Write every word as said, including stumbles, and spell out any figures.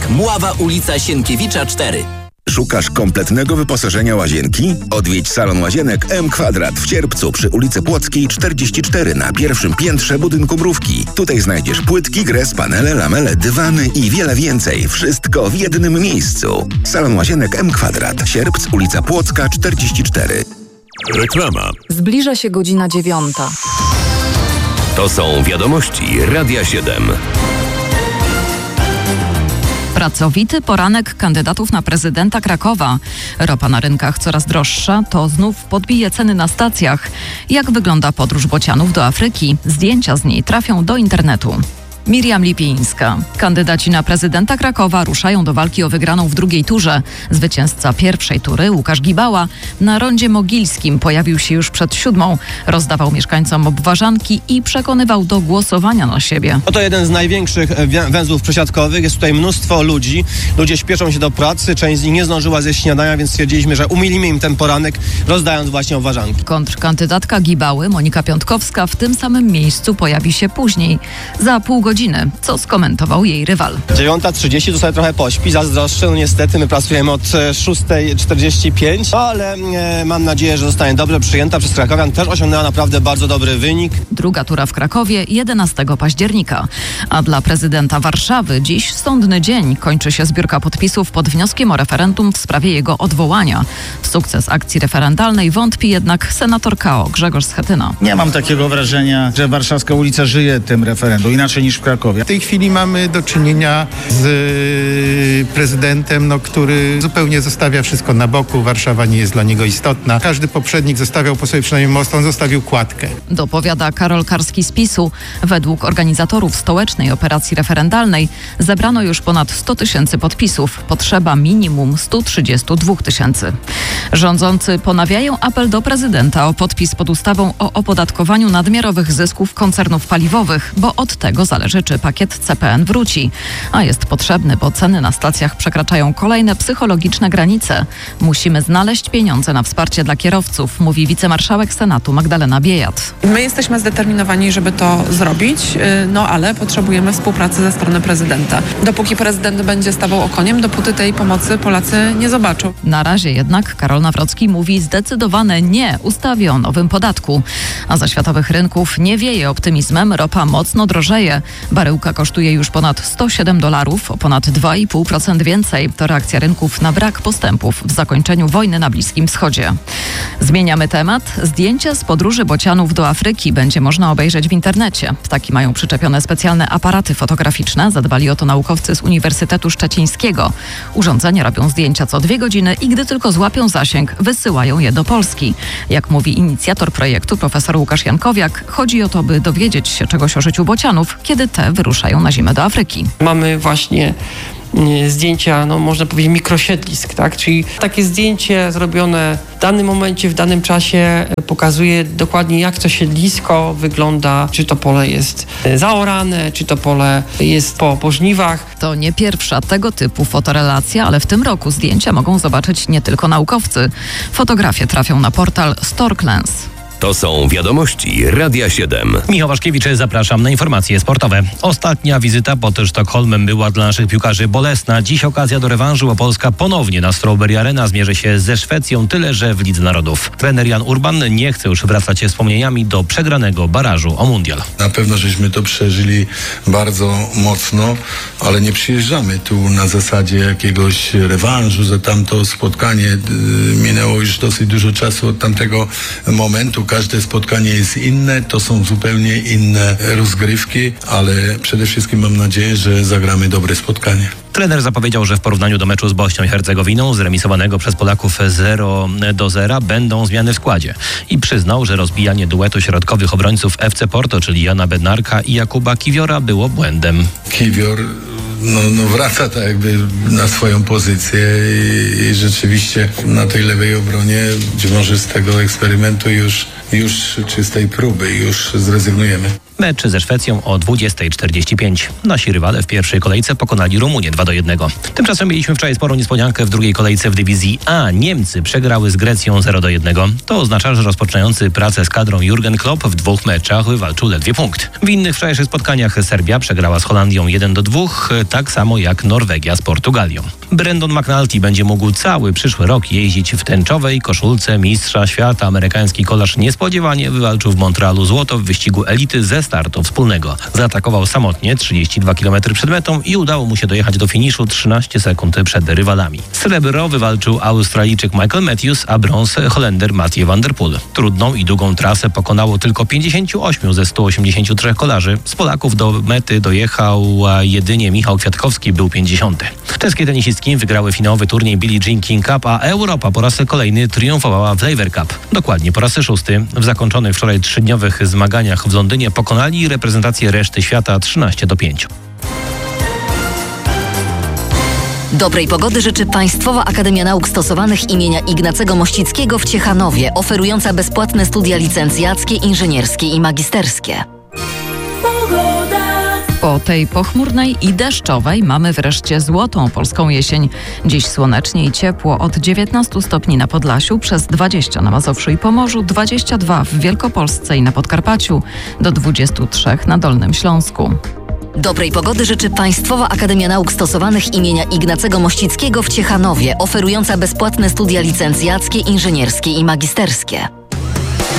Warzawek, Mława, ulica Sienkiewicza cztery. Szukasz kompletnego wyposażenia łazienki? Odwiedź salon łazienek M Kwadrat w Cierpcu przy ulicy Płockiej czterdzieści cztery na pierwszym piętrze budynku Mrówki. Tutaj znajdziesz płytki, gres, panele, lamele, dywany i wiele więcej. Wszystko w jednym miejscu. Salon łazienek M Kwadrat. Sierpc, ulica Płocka czterdzieści cztery. Reklama. Zbliża się godzina dziewiąta. To są wiadomości Radia siedem. Pracowity poranek kandydatów na prezydenta Krakowa. Ropa na rynkach coraz droższa, to znów podbije ceny na stacjach. Jak wygląda podróż bocianów do Afryki? Zdjęcia z niej trafią do internetu. Miriam Lipińska. Kandydaci na prezydenta Krakowa ruszają do walki o wygraną w drugiej turze. Zwycięzca pierwszej tury, Łukasz Gibała, na rondzie mogilskim pojawił się już przed siódmą. Rozdawał mieszkańcom obwarzanki i przekonywał do głosowania na siebie. Oto jeden z największych węzłów przesiadkowych. Jest tutaj mnóstwo ludzi. Ludzie śpieszą się do pracy. Część z nich nie zdążyła zjeść śniadania, więc stwierdziliśmy, że umilimy im ten poranek, rozdając właśnie obwarzanki. Kontrkandydatka Gibały, Monika Piątkowska, w tym samym miejscu pojawi się później. Za pół godziny. Co skomentował jej rywal. dziewiąta trzydzieści, to sobie trochę pośpi, zazdroszczę. No niestety my pracujemy od szósta czterdzieści pięć, ale e, mam nadzieję, że zostanie dobrze przyjęta przez krakowian. Też osiągnęła naprawdę bardzo dobry wynik. Druga tura w Krakowie jedenastego października. A dla prezydenta Warszawy dziś sądny dzień. Kończy się zbiórka podpisów pod wnioskiem o referendum w sprawie jego odwołania. W sukces akcji referendalnej wątpi jednak senator K O Grzegorz Schetyna. Nie mam takiego wrażenia, że warszawska ulica żyje tym referendum, inaczej niż w Krakowie. W tej chwili mamy do czynienia z prezydentem, no, który zupełnie zostawia wszystko na boku. Warszawa nie jest dla niego istotna. Każdy poprzednik zostawiał po sobie przynajmniej most, on zostawił kładkę. Dopowiada Karol Karski z PiSu. Według organizatorów stołecznej operacji referendalnej zebrano już ponad sto tysięcy podpisów. Potrzeba minimum sto trzydzieści dwa tysięcy. Rządzący ponawiają apel do prezydenta o podpis pod ustawą o opodatkowaniu nadmiarowych zysków koncernów paliwowych, bo od tego zależy, czy pakiet C P N wróci. A jest potrzebny, bo ceny na stacjach przekraczają kolejne psychologiczne granice. Musimy znaleźć pieniądze na wsparcie dla kierowców, mówi wicemarszałek Senatu Magdalena Biejat. My jesteśmy zdeterminowani, żeby to zrobić, no ale potrzebujemy współpracy ze strony prezydenta. Dopóki prezydent będzie stawał okoniem, dopóty tej pomocy Polacy nie zobaczą. Na razie jednak Karol Nawrocki mówi zdecydowane nie ustawie o nowym podatku. A za światowych rynków nie wieje optymizmem, ropa mocno drożeje. Baryłka kosztuje już ponad sto siedem dolarów, o ponad dwa i pół procent więcej. To reakcja rynków na brak postępów w zakończeniu wojny na Bliskim Wschodzie. Zmieniamy temat. Zdjęcia z podróży bocianów do Afryki będzie można obejrzeć w internecie. Ptaki mają przyczepione specjalne aparaty fotograficzne. Zadbali o to naukowcy z Uniwersytetu Szczecińskiego. Urządzenia robią zdjęcia co dwie godziny i gdy tylko złapią zasięg, wysyłają je do Polski. Jak mówi inicjator projektu profesor Łukasz Jankowiak, chodzi o to, by dowiedzieć się czegoś o życiu bocianów, kiedy te wyruszają na zimę do Afryki. Mamy właśnie zdjęcia, no można powiedzieć, mikrosiedlisk, tak? Czyli takie zdjęcie zrobione w danym momencie, w danym czasie pokazuje dokładnie, jak to siedlisko wygląda, czy to pole jest zaorane, czy to pole jest po, po żniwach. To nie pierwsza tego typu fotorelacja, ale w tym roku zdjęcia mogą zobaczyć nie tylko naukowcy. Fotografie trafią na portal Storklens. To są wiadomości Radia siedem. Michał Waszkiewicz, zapraszam na informacje sportowe. Ostatnia wizyta pod Sztokholmem była dla naszych piłkarzy bolesna. Dziś okazja do rewanżu, bo Polska ponownie na Strawberry Arena zmierzy się ze Szwecją, tyle że w Lidze Narodów. Trener Jan Urban nie chce już wracać się wspomnieniami do przegranego barażu o mundial. Na pewno żeśmy to przeżyli bardzo mocno, ale nie przyjeżdżamy tu na zasadzie jakiegoś rewanżu za tamto spotkanie. Minęło już dosyć dużo czasu od tamtego momentu. Każde spotkanie jest inne, to są zupełnie inne rozgrywki, ale przede wszystkim mam nadzieję, że zagramy dobre spotkanie. Trener zapowiedział, że w porównaniu do meczu z Bośnią i Hercegowiną, zremisowanego przez Polaków zero do zera, będą zmiany w składzie. I przyznał, że rozbijanie duetu środkowych obrońców F C Porto, czyli Jana Bednarka i Jakuba Kiwiora, było błędem. Kiwior no, no wraca tak jakby na swoją pozycję i, i rzeczywiście na tej lewej obronie, być może z tego eksperymentu już, już czy z tej próby już zrezygnujemy. Mecz ze Szwecją o dwudziesta czterdzieści pięć. Nasi rywale w pierwszej kolejce pokonali Rumunię dwa do jednego. Tymczasem mieliśmy wczoraj sporą niespodziankę w drugiej kolejce w dywizji A. Niemcy przegrały z Grecją zero do jednego. To oznacza, że rozpoczynający pracę z kadrą Jurgen Klopp w dwóch meczach wywalczył ledwie punkt. W innych wczorajszych spotkaniach Serbia przegrała z Holandią jeden do dwóch, tak samo jak Norwegia z Portugalią. Brandon McNulty będzie mógł cały przyszły rok jeździć w tęczowej koszulce mistrza świata. Amerykański kolarz niespodziewanie wywalczył w Montrealu złoto w wyścigu elity ze startu wspólnego. Zaatakował samotnie trzydzieści dwa kilometry przed metą i udało mu się dojechać do finiszu trzynaście sekund przed rywalami. Srebro wywalczył Australijczyk Michael Matthews, a brąz Holender Mathieu van der Poel. Trudną i długą trasę pokonało tylko pięćdziesięciu ośmiu ze stu osiemdziesięciu trzech kolarzy. Z Polaków do mety dojechał jedynie Michał Kwiatkowski, był pięćdziesiąty. Czeskie tenisistki wygrały finałowy turniej Billie Jean King Cup, a Europa po raz kolejny triumfowała w Laver Cup. Dokładnie po raz szósty. W zakończonych wczoraj trzydniowych zmaganiach w Londynie pokonali reprezentację reszty świata trzynaście do pięciu. Dobrej pogody życzy Państwowa Akademia Nauk Stosowanych imienia Ignacego Mościckiego w Ciechanowie, oferująca bezpłatne studia licencjackie, inżynierskie i magisterskie. Po tej pochmurnej i deszczowej mamy wreszcie złotą polską jesień. Dziś słonecznie i ciepło, od dziewiętnastu stopni na Podlasiu, przez dwadzieścia na Mazowszu i Pomorzu, dwadzieścia dwa w Wielkopolsce i na Podkarpaciu, do dwudziestu trzech na Dolnym Śląsku. Dobrej pogody życzy Państwowa Akademia Nauk Stosowanych imienia Ignacego Mościckiego w Ciechanowie, oferująca bezpłatne studia licencjackie, inżynierskie i magisterskie.